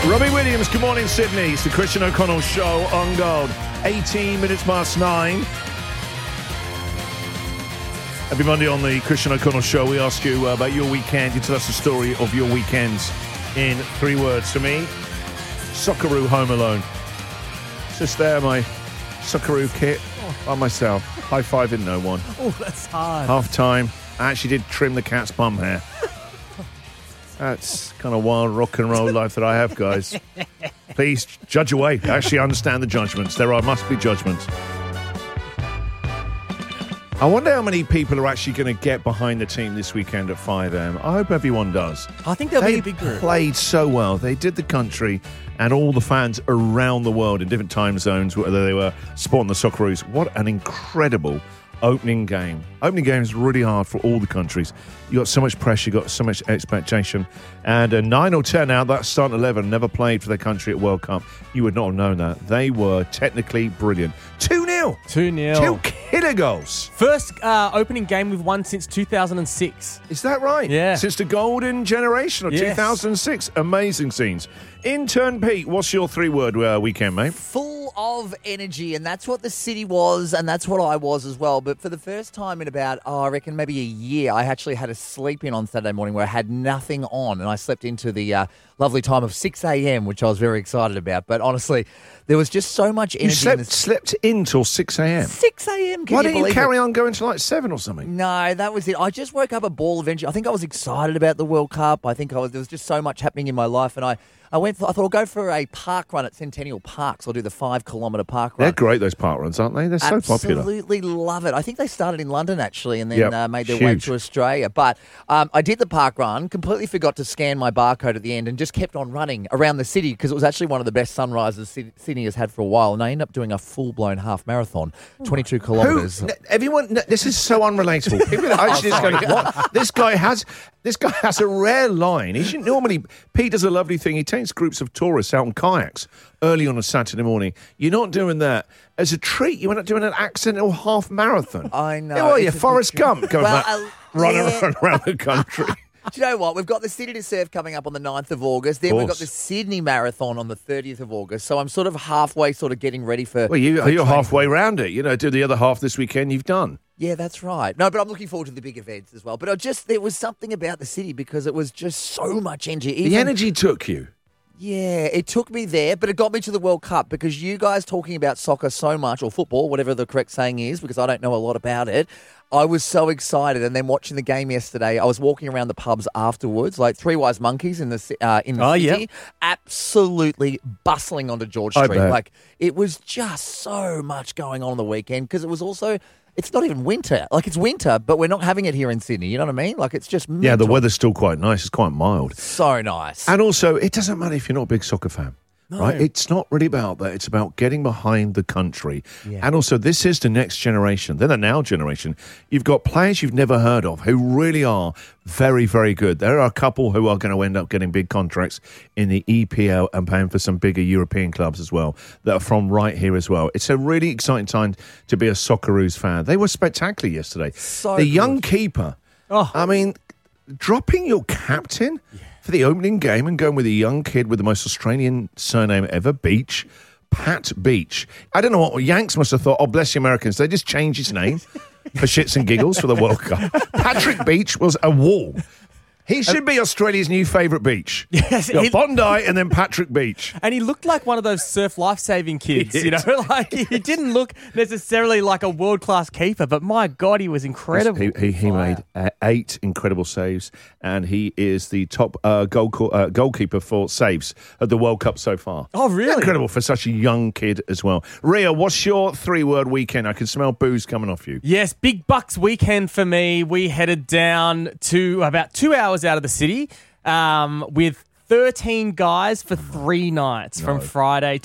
Robbie Williams, good morning, Sydney. It's the Christian O'Connell Show on Gold. 18 minutes past 9. Every Monday on the Christian O'Connell Show, we ask you about your weekend. You tell us the story of your weekends in 3 words. To me, Socceroo Home Alone. It's just there, my Socceroo kit by myself. High-fiving no one. Oh, that's hard. Half-time. I actually did trim the cat's bum hair. That's kind of wild rock and roll life that I have, guys. Please judge away. Actually understand the judgments. Must be judgments. I wonder how many people are actually going to get behind the team this weekend at 5 a.m. I hope everyone does. I think there'll be They a big group. played so well. They did the country and all the fans around the world in different time zones, whether they were supporting the Socceroos. What an incredible opening game. Opening game is really hard for all the countries. You got so much pressure, you got so much expectation. And 9 or 10 out, that starting 11 never played for their country at World Cup. You would not have known that. They were technically brilliant. 2-0. 2-0. 2 killer goals. First opening game we've won since 2006. Is that right? Yeah. Since the golden generation of Yes. 2006. Amazing scenes. Intern Pete, what's your 3-word weekend, mate? Full of energy, and that's what the city was, and that's what I was as well. But for the first time in about, I reckon maybe a year, I actually had a sleep in on Saturday morning where I had nothing on, and I slept into the lovely time of 6 a.m., which I was very excited about. But honestly, there was just so much energy. You slept in till 6 a.m.? 6 a.m., Why didn't you carry on going to like 7 or something? No, that was it. I just woke up a ball of energy. I think I was excited about the World Cup. I think there was just so much happening in my life, and I thought I'll go for a park run at Centennial Park. So I'll do the 5-kilometre park run. They're great, those park runs, aren't they? They're so popular. Absolutely love it. I think they started in London, actually, and then made their way huge. to Australia. But I did the park run, completely forgot to scan my barcode at the end, and just kept on running around the city because it was actually one of the best sunrises Sydney has had for a while. And I ended up doing a full-blown half marathon, 22 kilometres. This is so unrelatable. People are actually just going, what? This guy has a rare line. He shouldn't normally. Pete does a lovely thing. He takes groups of tourists out on kayaks early on a Saturday morning. You're not doing that. As a treat, you end up doing an accidental half marathon. I know. Who are you, It's a Forrest bit Gump, going running yeah. around the country? Do you know what? We've got the City to Surf coming up on the 9th of August. Then we've got the Sydney Marathon on the 30th of August. So I'm sort of halfway getting ready for... Well, you're halfway round it. You know, do the other half this weekend, you've done. Yeah, that's right. No, but I'm looking forward to the big events as well. But there was something about the city because it was just so much energy. The energy took you. Yeah, it took me there, but it got me to the World Cup because you guys talking about soccer so much, or football, whatever the correct saying is, because I don't know a lot about it. I was so excited, and then watching the game yesterday, I was walking around the pubs afterwards, like Three Wise Monkeys in the city, yeah. absolutely bustling onto George I Street. bet. Like it was just so much going on the weekend because it was also. It's not even winter. Like, it's winter, but we're not having it here in Sydney. You know what I mean? Like, it's just mental. Yeah, the weather's still quite nice. It's quite mild. So nice. And also, it doesn't matter if you're not a big soccer fan. No. Right? It's not really about that. It's about getting behind the country. Yeah. And also, this is the next generation. They're the now generation. You've got players you've never heard of who really are very, very good. There are a couple who are going to end up getting big contracts in the EPL and paying for some bigger European clubs as well that are from right here as well. It's a really exciting time to be a Socceroos fan. They were spectacular yesterday. So the good. young keeper. Oh. I mean, dropping your captain for the opening game and going with a young kid with the most Australian surname ever, Beach, Pat Beach. I don't know what Yanks must have thought, oh, bless the Americans. They just changed his name for shits and giggles for the World Cup. Patrick Beach was a wall. He should be Australia's new favourite beach. Yes, You've got Bondi and then Patrick Beach. And he looked like one of those surf life-saving kids, you know? Like, he didn't look necessarily like a world-class keeper, but my God, he was incredible. He made 8 incredible saves, and he is the top goalkeeper for saves at the World Cup so far. Oh, really? Incredible for such a young kid as well. Ria, what's your 3-word weekend? I can smell booze coming off you. Yes, big bucks weekend for me. We headed down to about 2 hours out of the city with 13 guys for 3 nights from Friday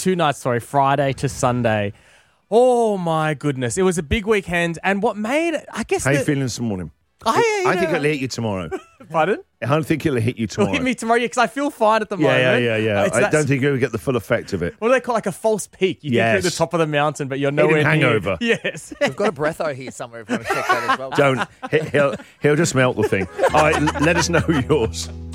to Sunday. Oh, my goodness. It was a big weekend. And what made it, I guess... How are you feeling this morning? I think it'll hit you tomorrow. Pardon? I don't think it'll hit you tomorrow. It'll hit me tomorrow, because I feel fine at the moment. Yeah. I don't think you'll get the full effect of it. What do they call like a false peak? You think you're at the top of the mountain, but you're nowhere near. Hangover. Yes. We've got a breatho here somewhere if you want to check that as well. Don't. He'll just melt the thing. All right, let us know yours.